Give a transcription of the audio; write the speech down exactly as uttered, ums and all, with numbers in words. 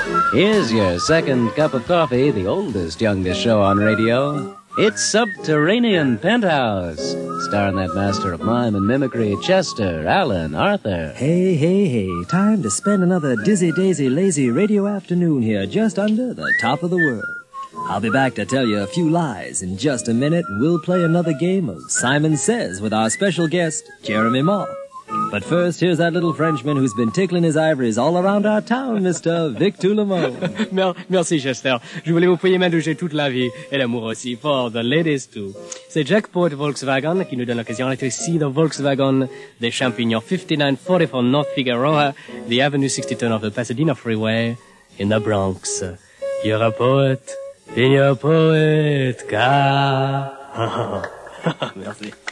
Here's your second cup of coffee, the oldest, youngest show on radio. It's Subterranean Penthouse, starring that master of mime and mimicry, Chester Alan Arthur. Hey, hey, hey, time to spend another dizzy-daisy lazy radio afternoon here just under the top of the world. I'll be back to tell you a few lies in just a minute, and we'll play another game of Simon Says with our special guest, Jeremy Moll. But first, here's that little Frenchman who's been tickling his ivories all around our town, Mister Vic Toulemont. Merci, Chester. Je voulais vous prier m'indulger toute la vie, et l'amour aussi, for the ladies too. C'est Jack Poet Volkswagen qui nous donne l'occasion d'être ici dans Volkswagen des Champignons fifty-nine forty-four North Figueroa, the Avenue sixty-two of the Pasadena Freeway in the Bronx. You're a poet in your poet car. Merci.